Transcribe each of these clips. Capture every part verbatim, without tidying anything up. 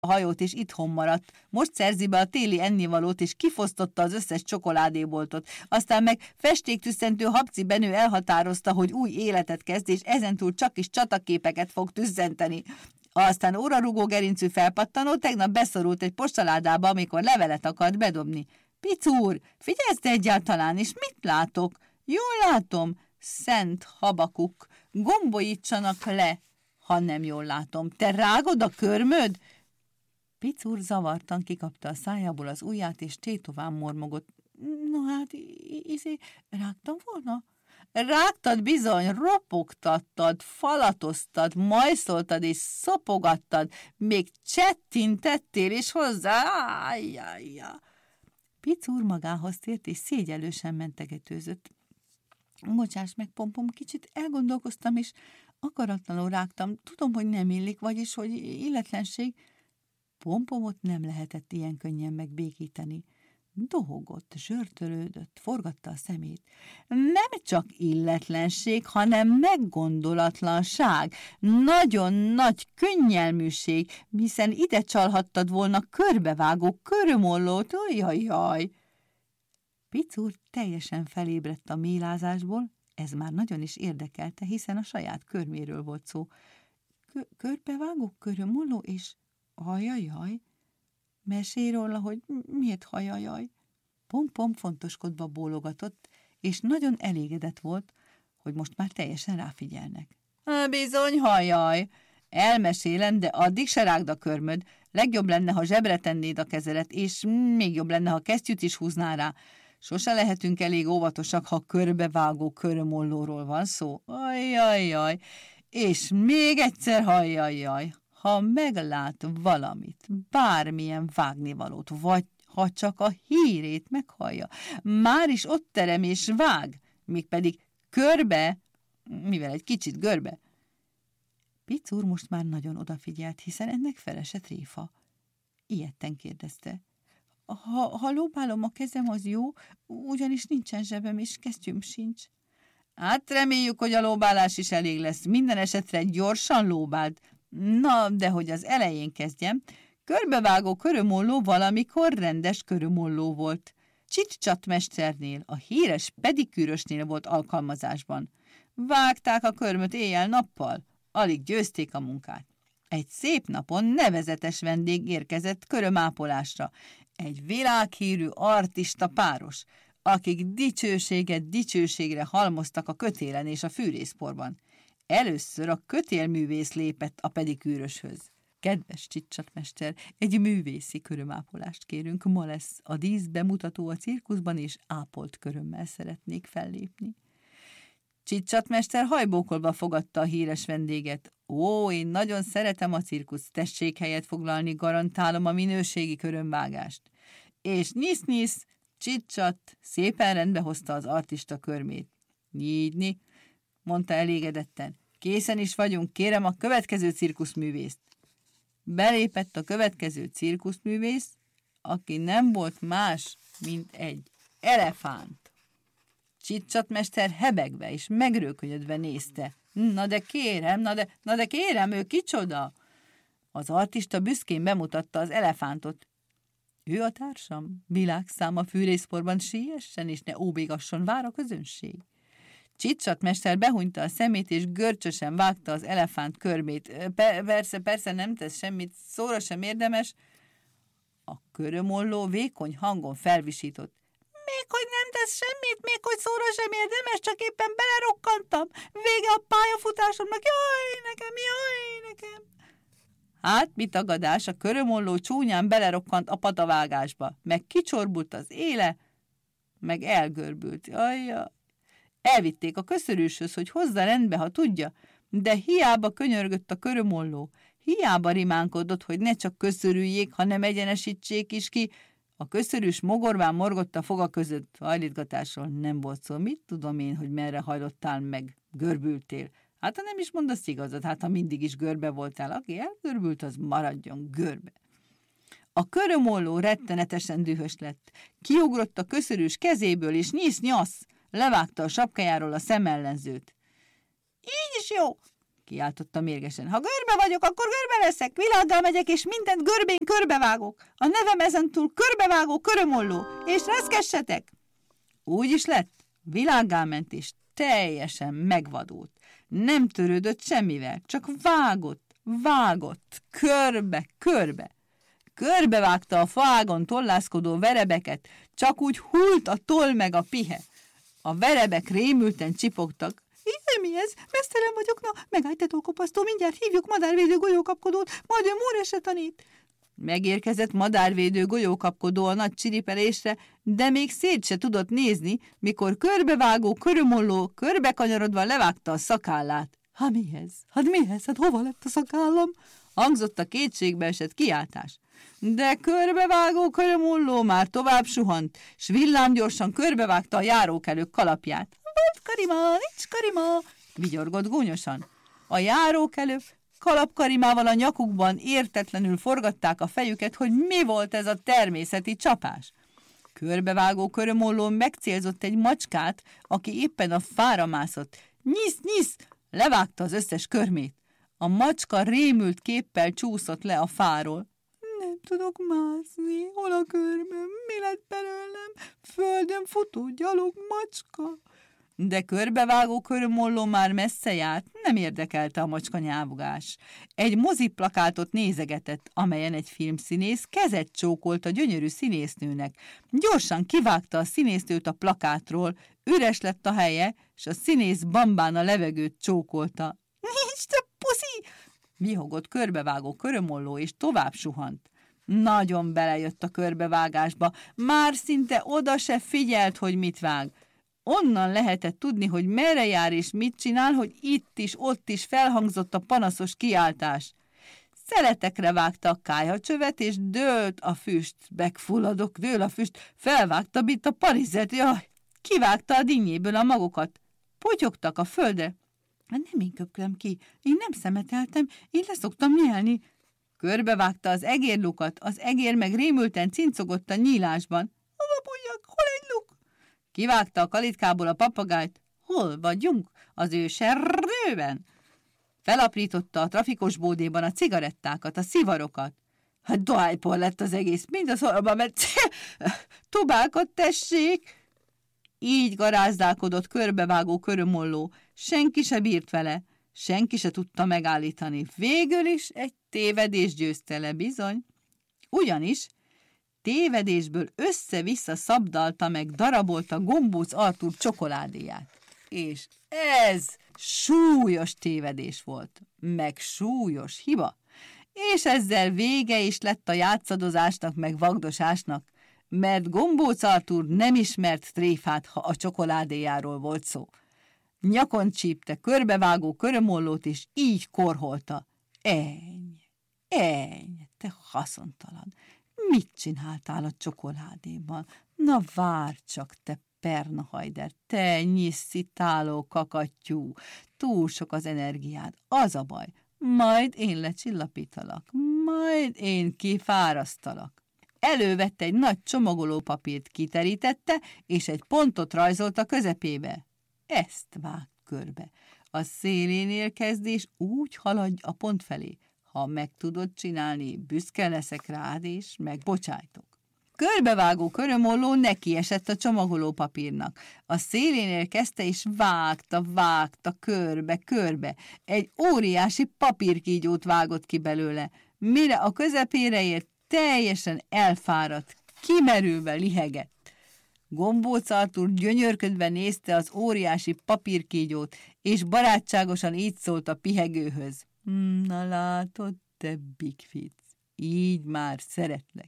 a hajót, és itthon maradt. Most szerzi be a téli ennivalót, és kifosztotta az összes csokoládéboltot. Aztán meg festéktüsszentő Habci Benő elhatározta, hogy új életet kezd, és ezentúl csak is csataképeket fog tüsszenteni. Aztán órarugó gerincű felpattanó tegnap beszorult egy postaládába, amikor levelet akart bedobni. Picúr, figyelsz te egyáltalán, és mit látok? Jól látom, Szent Habakuk, gombolítsanak le, ha nem jól látom. Te rágod a körmöd? Picúr zavartan kikapta a szájából az ujját, és tétován mormogott. No hát, izé, rágtam volna? Rágtad bizony, ropogtattad, falatoztad, majszoltad és szopogattad, még csettintettél is hozzá. Ájjájjá. Picúr magához tért, és szégyellősen mentegetőzött. Bocsáss meg, Pompom, kicsit elgondolkoztam, és akaratlanul rágtam. Tudom, hogy nem illik, vagyis, hogy illetlenség. Pompomot nem lehetett ilyen könnyen megbékíteni. Dohogott, zsörtölődött, forgatta a szemét. Nem csak illetlenség, hanem meggondolatlanság, nagyon nagy könnyelműség, hiszen ide csalhattad volna körbevágó körömollót, jajjaj! Picúr teljesen felébredt a mélázásból, ez már nagyon is érdekelte, hiszen a saját körméről volt szó. Körbevágó körömolló és hajajaj? Mesélj róla, hogy miért hajajaj? Pompom fontoskodva bólogatott, és nagyon elégedett volt, hogy most már teljesen ráfigyelnek. Bizony, hajaj! Elmesélem, de addig se rágd a körmöd. Legjobb lenne, ha zsebre tennéd a kezedet, és még jobb lenne, ha kesztyűt is húznál rá. Sose lehetünk elég óvatosak, ha körbevágó körömollóról van szó. Ajjajjaj! És még egyszer hajjajjaj! Ha meglát valamit, bármilyen vágnivalót, vagy ha csak a hírét meghallja, már is ott terem és vág, mégpedig körbe, mivel egy kicsit görbe. Picúr most már nagyon odafigyelt, hiszen ennek felesett réfa. Ijedten kérdezte. Ha, ha lóbálom a kezem, az jó, ugyanis nincsen zsebem, és kesztyűm sincs. Hát reméljük, hogy a lóbálás is elég lesz. Minden esetre gyorsan lóbáld. Na, de hogy az elején kezdjem, körbevágó körömolló valamikor rendes körömolló volt. Csics-csat mesternél, a híres pedikűrösnél volt alkalmazásban. Vágták a körmöt éjjel-nappal, alig győzték a munkát. Egy szép napon nevezetes vendég érkezett körömápolásra, egy világhírű artista páros, akik dicsőséget dicsőségre halmoztak a kötélen és a fűrészporban. Először a kötélművész lépett a pedikűröshöz. Kedves Csics-csatmester, egy művészi körömápolást kérünk, ma lesz a díszbemutató a cirkuszban, és ápolt körömmel szeretnék fellépni. Csics-csatmester hajbókolva fogadta a híres vendéget. Ó, én nagyon szeretem a cirkusz, tessék helyet foglalni, garantálom a minőségi körömvágást. És nyisz-nyisz, Csics-csat szépen rendbe hozta az artista körmét. Nyígyni, mondta elégedetten. Készen is vagyunk, kérem a következő cirkuszművészt. Belépett a következő cirkuszművész, aki nem volt más, mint egy elefánt. Csics-csatmester hebegve és megrőkönyödve nézte. Na de kérem, na de, na de kérem, ő kicsoda? Az artista büszkén bemutatta az elefántot. Ő a társam, világszám a fűrészporban, siessen és ne óbégasson, vár a közönség. Csics-csatmester behunyta a szemét, és görcsösen vágta az elefánt körmét. Pe- persze, persze nem tesz semmit, szóra sem érdemes. A körömolló vékony hangon felvisított. Még hogy nem tesz semmit, még hogy szóra sem érdemes, csak éppen belerokkantam. Vége a pályafutásomnak, jaj, nekem, jaj, nekem. Hát, mi tagadás, a körömolló csúnyán belerokkant a patavágásba, meg kicsorbult az éle, meg elgörbült. Jajja. Elvitték a köszörűshöz, hogy hozza rendbe, ha tudja, de hiába könyörgött a körömolló, hiába rimánkodott, hogy ne csak köszörüljék, hanem egyenesítsék is ki. A köszörűs mogorván morgott a foga között, hajlítgatásról nem volt szó. Mit tudom én, hogy merre hajlottál meg, görbültél? Hát ha nem is mondasz igazat, hát ha mindig is görbe voltál, aki elgörbült, az maradjon görbe. A körömolló rettenetesen dühös lett. Kiugrott a köszörűs kezéből, és nyisz-nyasz, levágta a sapkájáról a szemellenzőt. Így is jó, kiáltotta mérgesen. Ha görbe vagyok, akkor görbe leszek, világgá megyek, és mindent görbén körbevágok. A nevem ezentúl körbevágó körömolló, és reszkessetek! Úgy is lett, világgá ment, és teljesen megvadult. Nem törődött semmivel, csak vágott, vágott, körbe, körbe. Körbevágta a fágon tollászkodó verebeket, csak úgy hult a toll meg a pihe. A verebek rémülten csipogtak. Íme mi ez? Mesztelen vagyok, na, megállj te tolkopasztó, mindjárt hívjuk madárvédő golyókapkodót, majd ő Móresre tanít. Megérkezett madárvédő golyókapkodó a nagy csiripelésre, de még szét se tudott nézni, mikor körbevágó körömolló körbekanyarodva levágta a szakállát. Ha mi ez? Hát mi ez? Hát hova lett a szakállam? Hangzott a kétségbeesett kiáltás. De körbevágó körömolló már tovább suhant, s villámgyorsan körbevágta a járókelők kalapját. Volt karima, nincs karima, vigyorgott gúnyosan. A járókelők kalapkarimával a nyakukban értetlenül forgatták a fejüket, hogy mi volt ez a természeti csapás. Körbevágó körömolló megcélzott egy macskát, aki éppen a fára mászott. Nyisz, nyisz! Levágta az összes körmét. A macska rémült képpel csúszott le a fáról. Nem tudok mászni, hol a körmöm, mi lett belőlem? Földön futó gyalog macska. De körbevágó körömolló már messze járt, nem érdekelte a macska nyávogás. Egy moziplakátot nézegetett, amelyen egy filmszínész kezet csókolt a gyönyörű színésznőnek. Gyorsan kivágta a színésznőt a plakátról, üres lett a helye, s a színész bambán a levegőt csókolta. Nincs több puszi! Vihogott körbevágó körömolló, és tovább suhant. Nagyon belejött a körbevágásba, már szinte oda se figyelt, hogy mit vág. Onnan lehetett tudni, hogy merre jár és mit csinál, hogy itt is, ott is felhangzott a panaszos kiáltás. Szeletekre vágta a kályhacsövet, és dőlt a füst. Megfulladok, dől a füst, felvágta bit a parizet, jaj, kivágta a dinnyéből a magokat. Potyogtak a földre. Nem én köpködöm ki, én nem szemeteltem, én leszoktam nyelni. Körbevágta az egérlukat, az egér meg rémülten cincogott a nyílásban. Hova bújjak, hol egy luk? Kivágta a kalitkából a papagájt. Hol vagyunk? Az őserdőben. Felaprította a trafikos bódéban a cigarettákat, a szivarokat. Hát dohájpor lett az egész, mind a szorba, mert tubákat tessék. Így garázdálkodott körbevágó körömolló. Senki se bírt vele, senki se tudta megállítani. Végül is egy tévedés győzte le, bizony. Ugyanis tévedésből össze-vissza szabdalta meg, darabolta Gombóc Artúr csokoládéját. És ez súlyos tévedés volt, meg súlyos hiba. És ezzel vége is lett a játszadozásnak, meg vagdosásnak, mert Gombóc Artúr nem ismert tréfát, ha a csokoládéjáról volt szó. Nyakon csípte körbevágó körömollót, és így korholta. Enny, enny, te haszontalan! Mit csináltál a csokoládéban? Na várj csak, te pernahajder, te nyisszitáló kakattyú, túl sok az energiád, az a baj, majd én lecsillapítalak, majd én kifárasztalak. Elővette egy nagy csomagolópapírt, kiterítette, és egy pontot rajzolt a közepébe. Ezt vág körbe. A szélénél kezd, és úgy haladj a pont felé. Ha meg tudod csinálni, büszke leszek rád, és megbocsájtok. Körbevágó körömolló nekiesett a csomagolópapírnak. A szélénél kezdte, és vágta, vágta, körbe, körbe. Egy óriási papírkígyót vágott ki belőle. Mire a közepére ért, teljesen elfáradt, kimerülve lihegett. Gombóc Artúr gyönyörködve nézte az óriási papírkígyót, és barátságosan így szólt a pihegőhöz. Na látod, te Big Fic, így már szeretlek,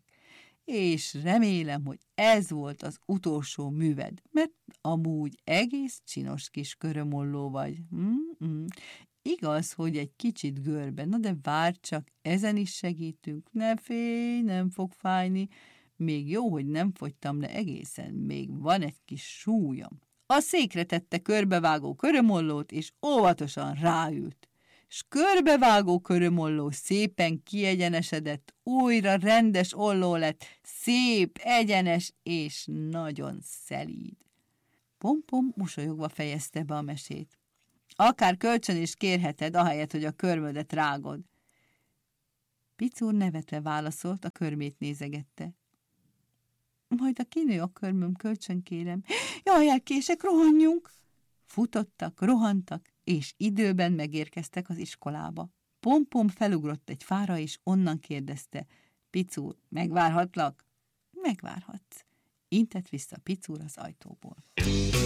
és remélem, hogy ez volt az utolsó műved, mert amúgy egész csinos kis körömolló vagy. Mm-mm. Igaz, hogy egy kicsit görbe, na de várj csak, ezen is segítünk, ne félj, nem fog fájni, még jó, hogy nem fogytam le egészen, még van egy kis súlyom. A székre tette körbevágó körömollót, és óvatosan ráült. S körbevágó körömolló szépen kiegyenesedett, újra rendes olló lett, szép, egyenes és nagyon szelíd. Pompom mosolyogva fejezte be a mesét. Akár kölcsön is kérheted, ahelyett, hogy a körmödet rágod. Picúr nevetve válaszolt, a körmét nézegette. Majd a kinő a körmöm, kölcsön kérem. Jaj, elkések, rohanjunk! Futottak, rohantak, és időben megérkeztek az iskolába. Pompom felugrott egy fára, és onnan kérdezte. Picúr, megvárhatlak? Megvárhatsz. Intett vissza Picúr az ajtóból.